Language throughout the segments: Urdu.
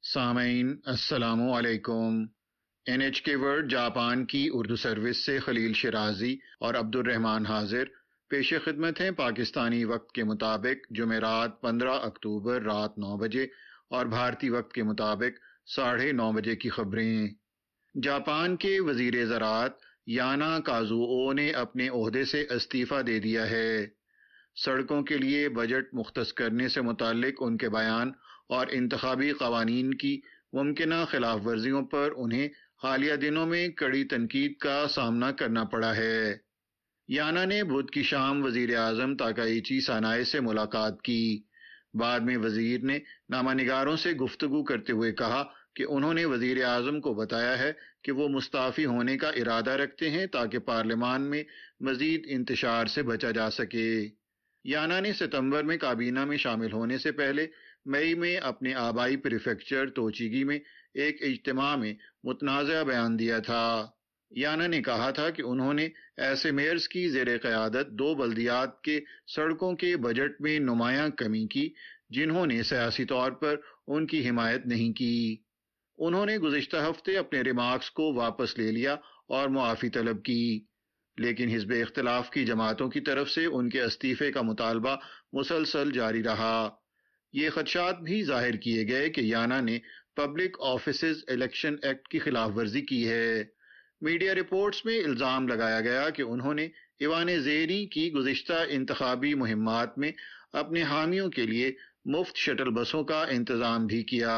سامعین السلام علیکم۔ NHK ورلڈ جاپان کی اردو سروس سے خلیل شیرازی اور عبد الرحمن حاضر پیش خدمت ہیں۔ پاکستانی وقت کے مطابق جمعرات 15 اکتوبر رات 9 بجے اور بھارتی وقت کے مطابق 9:30 بجے کی خبریں۔ جاپان کے وزیر زراعت یانا کازوو نے اپنے عہدے سے استعفیٰ دے دیا ہے۔ سڑکوں کے لیے بجٹ مختص کرنے سے متعلق ان کے بیان اور انتخابی قوانین کی ممکنہ خلاف ورزیوں پر انہیں حالیہ دنوں میں کڑی تنقید کا سامنا کرنا پڑا ہے۔ یانا نے بدھ کی شام وزیر اعظم تاکائیچی سانائے سے ملاقات کی۔ بعد میں وزیر نے نامہ نگاروں سے گفتگو کرتے ہوئے کہا کہ انہوں نے وزیر اعظم کو بتایا ہے کہ وہ مستعفی ہونے کا ارادہ رکھتے ہیں تاکہ پارلیمان میں مزید انتشار سے بچا جا سکے۔ یانا نے ستمبر میں کابینہ میں شامل ہونے سے پہلے مئی میں اپنے آبائی پریفیکچر توچیگی میں ایک اجتماع میں متنازع بیان دیا تھا۔ یانا نے کہا تھا کہ انہوں نے ایسے میئرز کی زیر قیادت 2 بلدیات کے سڑکوں کے بجٹ میں نمایاں کمی کی جنہوں نے سیاسی طور پر ان کی حمایت نہیں کی۔ انہوں نے گزشتہ ہفتے اپنے ریمارکس کو واپس لے لیا اور معافی طلب کی، لیکن حزب اختلاف کی جماعتوں کی طرف سے ان کے استعفے کا مطالبہ مسلسل جاری رہا۔ یہ خدشات بھی ظاہر کیے گئے کہ یانا نے پبلک آفیسز الیکشن ایکٹ کی خلاف ورزی کی ہے۔ میڈیا رپورٹس میں الزام لگایا گیا کہ انہوں نے ایوان زیریں کی گزشتہ انتخابی مہمات میں اپنے حامیوں کے لیے مفت شٹل بسوں کا انتظام بھی کیا۔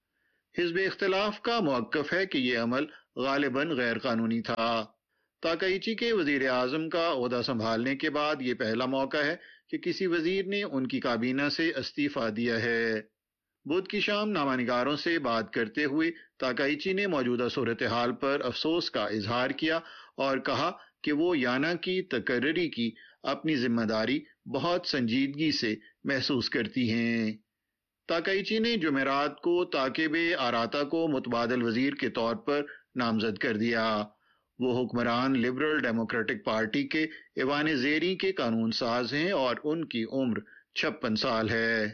حزب اختلاف کا موقف ہے کہ یہ عمل غالباً غیر قانونی تھا۔ تاکائیچی کے وزیر اعظم کا عہدہ سنبھالنے کے بعد یہ پہلا موقع ہے کہ کسی وزیر نے ان کی کابینہ سے استعفیٰ دیا ہے۔ بدھ کی شام نامہ نگاروں سے بات کرتے ہوئے تاکائیچی نے موجودہ صورتحال پر افسوس کا اظہار کیا اور کہا کہ وہ یانا کی تقرری کی اپنی ذمہ داری بہت سنجیدگی سے محسوس کرتی ہیں۔ تاکائیچی نے جمعرات کو تاکیبے آراتا کو متبادل وزیر کے طور پر نامزد کر دیا۔ وہ حکمران لبرل ڈیموکریٹک پارٹی کے ایوان زیریں کے قانون ساز ہیں اور ان کی عمر 56 سال ہے۔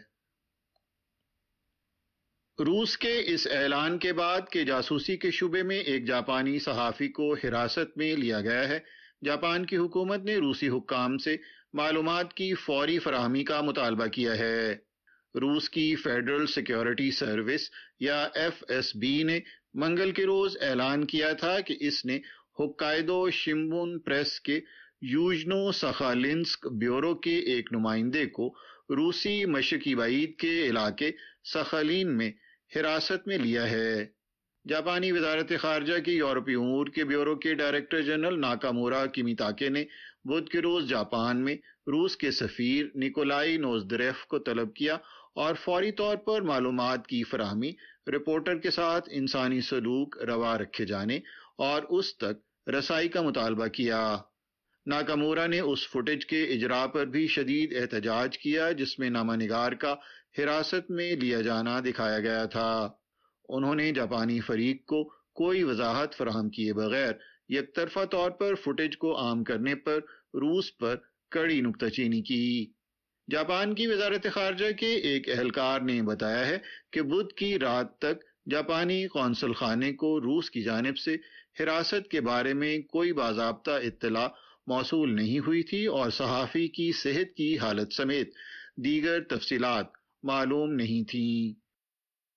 روس کے اس اعلان کے بعد کہ جاسوسی کے شبے میں ایک جاپانی صحافی کو حراست میں لیا گیا ہے، جاپان کی حکومت نے روسی حکام سے معلومات کی فوری فراہمی کا مطالبہ کیا ہے۔ روس کی فیڈرل سیکیورٹی سروس یا FSB نے منگل کے روز اعلان کیا تھا کہ اس نے ہوکائیدو شنبون پریس کے یوجنو ساخالنسک بیورو کے ایک نمائندے کو روسی مشرقی بعید کے علاقے ساخالین میں حراست میں لیا ہے۔ جاپانی وزارت خارجہ کے یورپی امور کے بیورو کے ڈائریکٹر جنرل ناکامورا کیمیتاکے نے بدھ کے روز جاپان میں روس کے سفیر نیکولائی نوزدریف کو طلب کیا اور فوری طور پر معلومات کی فراہمی، رپورٹر کے ساتھ انسانی سلوک روا رکھے جانے اور اس تک رسائی کا مطالبہ کیا۔ ناکامورا نے اس فوٹیج کے اجرا پر بھی شدید احتجاج کیا جس میں نامہ نگار کا حراست میں لیا جانا دکھایا گیا تھا۔ انہوں نے جاپانی فریق کو کوئی وضاحت فراہم کیے بغیر یک طرفہ طور پر فوٹیج کو عام کرنے پر روس پر کڑی نکتہ چینی کی۔ جاپان کی وزارت خارجہ کے ایک اہلکار نے بتایا ہے کہ بدھ کی رات تک جاپانی قونصل خانے کو روس کی جانب سے حراست کے بارے میں کوئی باضابطہ اطلاع موصول نہیں ہوئی تھی اور صحافی کی صحت کی حالت سمیت دیگر تفصیلات معلوم نہیں تھیں۔